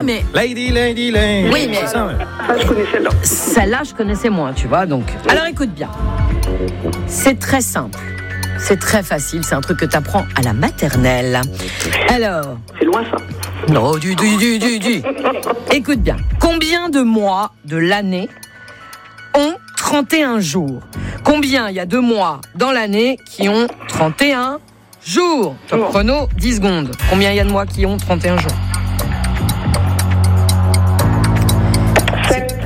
mais... Lady. Oui, mais... Ça, ouais. je connais celle-là. Celle-là, je connaissais moins, tu vois. Donc, alors écoute bien. C'est très simple. C'est très facile. C'est un truc que tu apprends à la maternelle. Alors... C'est loin, ça. Non, du. Écoute bien. Combien de mois de l'année ont 31 jours? Combien il y a de mois dans l'année qui ont 31 jours? Top chrono, 10 secondes. Combien il y a de mois qui ont 31 jours? 7.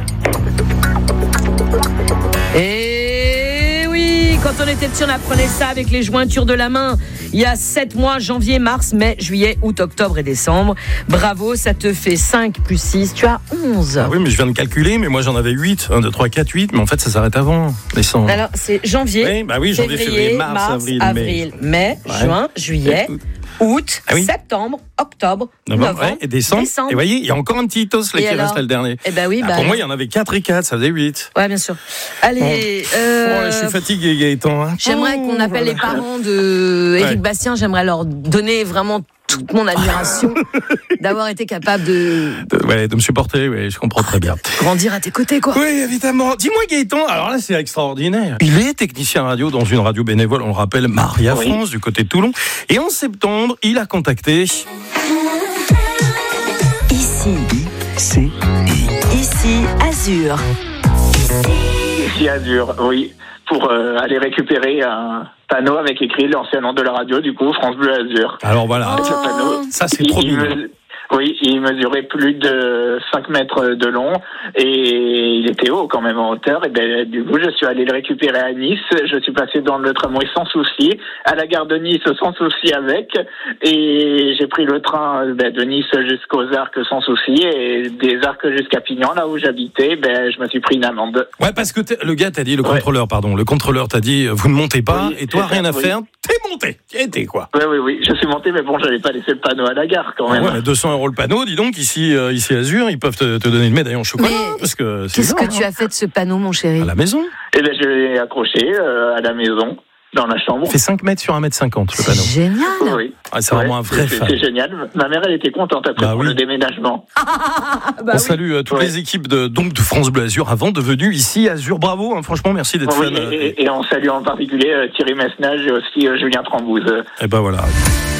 Et oui, quand on était petit, on apprenait ça avec les jointures de la main. Il y a 7 mois, janvier, mars, mai, juillet, août, octobre et décembre. Bravo, ça te fait 5 plus 6, tu as 11. Ah oui, mais je viens de calculer, mais moi j'en avais 8. 1, 2, 3, 4, 8, mais en fait ça s'arrête avant, décembre. Alors, c'est janvier, Oui, janvier, février, mars, avril, mai, juin, juillet, août, Ah oui. septembre, octobre, novembre, et décembre. Et vous voyez, il y a encore un petit os là Et qui alors reste là, le dernier. Eh ben oui, Pour moi, il y en avait 4 et 4, ça faisait 8. Ouais, bien sûr. Allez, Je suis fatigué, Gaëtan. Hein. j'aimerais qu'on appelle les parents de Éric Bastien. J'aimerais leur donner vraiment toute mon admiration d'avoir été capable de De me supporter, oui, je comprends très bien. grandir à tes côtés, quoi. Oui, évidemment. Dis-moi, Gaëtan, alors là, c'est extraordinaire. Il est technicien radio dans une radio bénévole, on le rappelle, Maria France, du côté de Toulon. Et en septembre, il a contacté... Ici, Azur. Ici Azur, oui, pour aller récupérer un panneau avec écrit l'ancien nom de la radio, du coup, France Bleu Azur. Alors voilà, Avec le panneau, ça c'est trop bien. Oui, il mesurait plus de 5 mètres de long et il était haut quand même en hauteur. Et ben, du coup, je suis allé le récupérer à Nice. Je suis passé dans le tramway sans souci, à la gare de Nice sans souci avec. Et j'ai pris le train de Nice jusqu'aux Arcs sans souci. Et des Arcs jusqu'à Pignan, là où j'habitais, je me suis pris une amende. Ouais, parce que le gars t'a dit, le contrôleur t'a dit, vous ne montez pas, Oui, et toi, rien à oui. faire, t'es monté. T'es quoi. Oui, je suis monté, mais bon, j'avais pas laissé le panneau à la gare quand même. Ouais, mais 200 € le panneau, dis donc, ici Azur, ils peuvent te donner une médaille en chocolat, Mais parce que c'est Qu'est-ce ça, que tu as fait de ce panneau, mon chéri? à la maison. Et je l'ai accroché à la maison, dans la chambre. Il fait 5 mètres sur 1m50, le panneau. Génial. Oui. Ah, c'est vraiment un vrai fan. C'est génial. Ma mère, elle était contente après Bah pour oui. le déménagement. On salue toutes les équipes de France Bleu Azur avant devenue ici Azur. Bravo, hein, franchement, merci d'être Oui, fan. et on salue en particulier Thierry Messnage et aussi Julien Trambouze. Et ben voilà.